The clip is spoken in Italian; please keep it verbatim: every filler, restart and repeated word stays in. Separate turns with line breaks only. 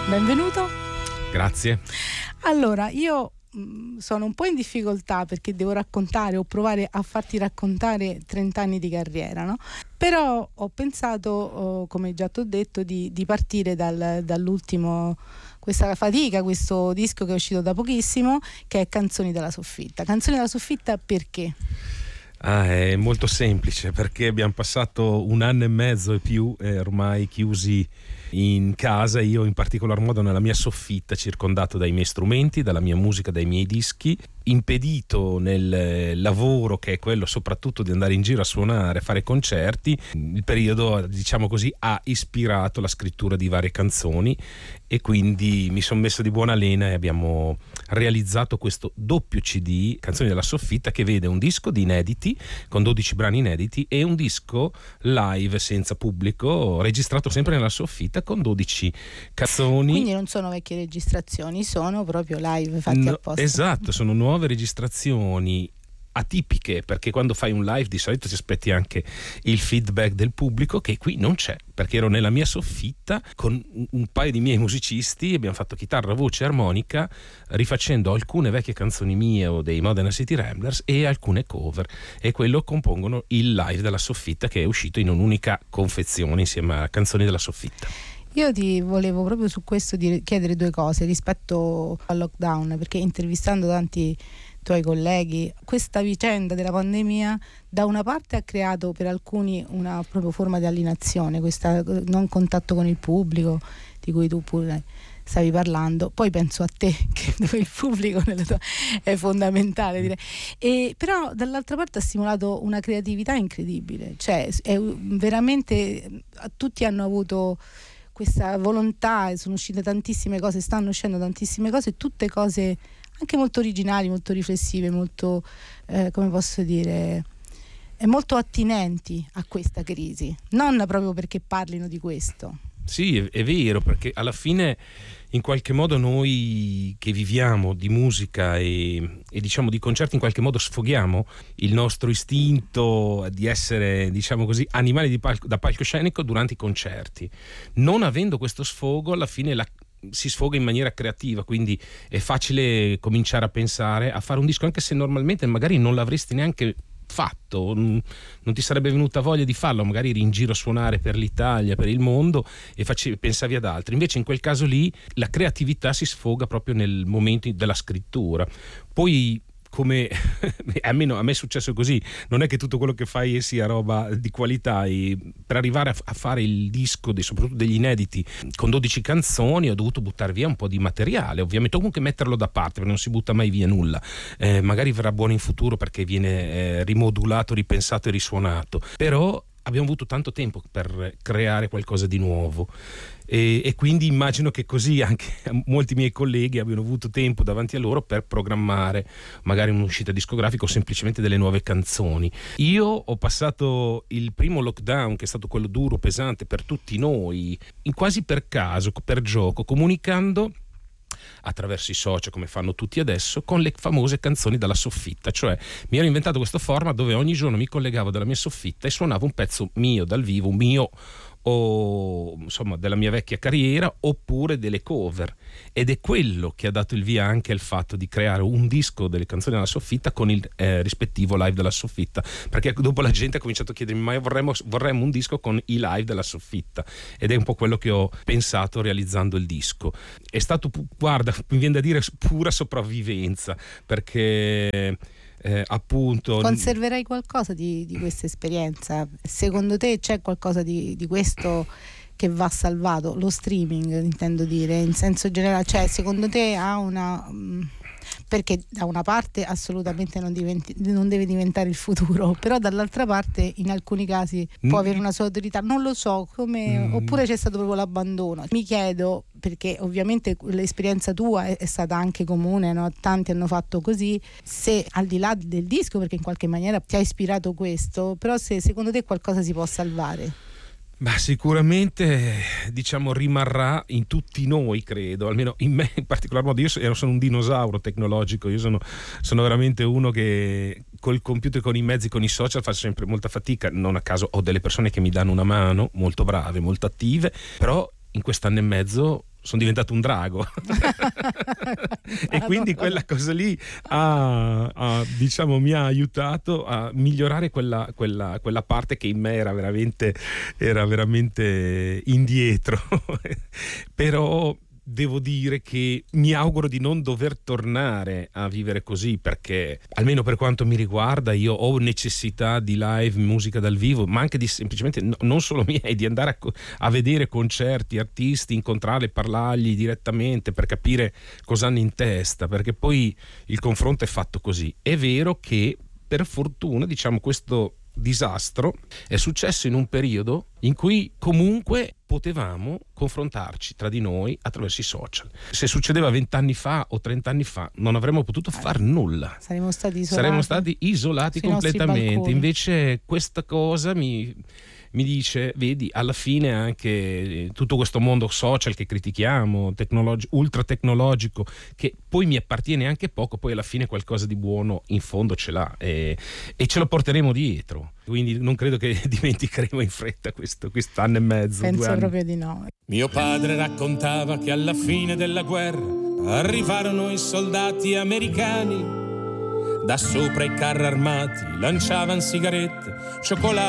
benvenuto.
Grazie.
Allora, io mh, sono un po' in difficoltà perché devo raccontare o provare a farti raccontare trenta anni di carriera, no? Però ho pensato, oh, come già ti ho detto, di, di partire dal, dall'ultimo, questa fatica, questo disco che è uscito da pochissimo, che è Canzoni dalla soffitta. Canzoni dalla soffitta perché?
Ah, è molto semplice, perché abbiamo passato un anno e mezzo e più eh, ormai chiusi in casa, io in particolar modo nella mia soffitta, circondato dai miei strumenti, dalla mia musica, dai miei dischi, impedito nel lavoro che è quello soprattutto di andare in giro a suonare, a fare concerti. Il periodo, diciamo così, ha ispirato la scrittura di varie canzoni e quindi mi sono messo di buona lena e abbiamo realizzato questo doppio C D, Canzoni della soffitta, che vede un disco di inediti con dodici brani inediti e un disco live senza pubblico, registrato sempre nella soffitta con dodici canzoni.
Quindi non sono vecchie registrazioni, sono proprio live fatti
no,
apposta.
Esatto, sono nuove registrazioni atipiche, perché quando fai un live di solito ti aspetti anche il feedback del pubblico, che qui non c'è, perché ero nella mia soffitta con un paio di miei musicisti, abbiamo fatto chitarra, voce, armonica, rifacendo alcune vecchie canzoni mie o dei Modena City Ramblers e alcune cover, e quello compongono il live della soffitta, che è uscito in un'unica confezione insieme a Canzoni della soffitta.
Io ti volevo proprio su questo dire, chiedere due cose rispetto al lockdown, perché intervistando tanti tuoi colleghi, questa vicenda della pandemia da una parte ha creato per alcuni una proprio forma di alienazione, questo non contatto con il pubblico di cui tu pure stavi parlando, poi penso a te che dove il pubblico nella tua è fondamentale, direi. E però dall'altra parte ha stimolato una creatività incredibile, cioè è veramente, tutti hanno avuto questa volontà, sono uscite tantissime cose, stanno uscendo tantissime cose, tutte cose anche molto originali, molto riflessive, molto, eh, come posso dire, eh, molto attinenti a questa crisi, non proprio perché parlino di questo.
Sì, è, è vero, perché alla fine in qualche modo noi che viviamo di musica e, e diciamo di concerti, in qualche modo sfoghiamo il nostro istinto di essere, diciamo così, animali di palco, da palcoscenico durante i concerti. Non avendo questo sfogo, alla fine la si sfoga in maniera creativa, quindi è facile cominciare a pensare a fare un disco, anche se normalmente magari non l'avresti neanche fatto, non ti sarebbe venuta voglia di farlo, magari eri in giro a suonare per l'Italia, per il mondo e facevi, pensavi ad altri. Invece in quel caso lì la creatività si sfoga proprio nel momento della scrittura. Poi, come almeno a me è successo così, non è che tutto quello che fai sia roba di qualità, e per arrivare a, a fare il disco dei, soprattutto degli inediti con dodici canzoni ho dovuto buttare via un po' di materiale, ovviamente, o comunque metterlo da parte, perché non si butta mai via nulla, eh, magari verrà buono in futuro perché viene eh, rimodulato, ripensato e risuonato, però abbiamo avuto tanto tempo per creare qualcosa di nuovo e, e quindi immagino che così anche molti miei colleghi abbiano avuto tempo davanti a loro per programmare magari un'uscita discografica o semplicemente delle nuove canzoni. Io ho passato il primo lockdown, che è stato quello duro, pesante per tutti noi, in quasi per caso, per gioco, comunicando attraverso i social, come fanno tutti adesso, con le famose canzoni dalla soffitta. Cioè mi ero inventato questo format dove ogni giorno mi collegavo dalla mia soffitta e suonavo un pezzo mio dal vivo, mio o insomma della mia vecchia carriera, oppure delle cover, ed è quello che ha dato il via anche al fatto di creare un disco delle canzoni della soffitta con il eh, rispettivo live della soffitta, perché dopo la gente ha cominciato a chiedermi: ma vorremmo, vorremmo un disco con i live della soffitta, ed è un po' quello che ho pensato realizzando il disco. È stato, guarda, mi viene da dire pura sopravvivenza, perché Eh, appunto
conserverai qualcosa di, di questa esperienza? Secondo te c'è qualcosa di, di questo che va salvato? Lo streaming, intendo dire, in senso generale, cioè secondo te ha una... perché da una parte assolutamente non, diventi, non deve diventare il futuro, però dall'altra parte in alcuni casi può avere una sua autorità, non lo so come, mm. oppure c'è stato proprio l'abbandono. Mi chiedo, perché ovviamente l'esperienza tua è, è stata anche comune, no? Tanti hanno fatto così, se al di là del disco, perché in qualche maniera ti ha ispirato questo, però se secondo te qualcosa si può salvare?
Beh, sicuramente, diciamo, rimarrà in tutti noi, credo, almeno in me in particolar modo. Io sono un dinosauro tecnologico, io sono, sono veramente uno che col computer, con i mezzi, con i social fa sempre molta fatica. Non a caso ho delle persone che mi danno una mano, molto brave, molto attive, però in quest'anno e mezzo sono diventato un drago. E quindi quella cosa lì ha, ha, diciamo, mi ha aiutato a migliorare quella, quella, quella parte che in me era veramente, era veramente indietro. Però devo dire che mi auguro di non dover tornare a vivere così, perché almeno per quanto mi riguarda io ho necessità di live, musica dal vivo, ma anche di semplicemente, no, non solo miei, di andare a, a vedere concerti, artisti, incontrarli, parlargli direttamente per capire cosa hanno in testa, perché poi il confronto è fatto così. È vero che per fortuna, diciamo, questo disastro è successo in un periodo in cui comunque potevamo confrontarci tra di noi attraverso i social. Se succedeva vent'anni fa o trent'anni fa non avremmo potuto far nulla,
saremmo stati isolati,
saremmo stati isolati completamente. Invece questa cosa mi mi dice, vedi, alla fine anche tutto questo mondo social che critichiamo, tecnologi- ultra tecnologico, che poi mi appartiene anche poco, poi alla fine qualcosa di buono in fondo ce l'ha, e, e ce lo porteremo dietro. Quindi non credo che dimenticheremo in fretta questo quest'anno e mezzo.
Penso
due anni.
proprio di no.
Mio padre raccontava che alla fine della guerra arrivarono i soldati americani. Da sopra i carri armati lanciavano sigarette, cioccolato